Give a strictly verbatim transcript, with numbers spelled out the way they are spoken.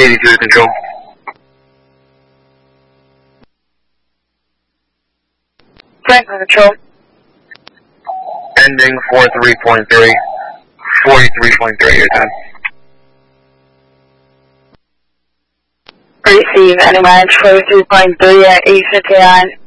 eighty-two to control. Franklin control. Ending four three point three. forty-three point three your time. Receive, ending match forty-three point three at eight fifty-nine.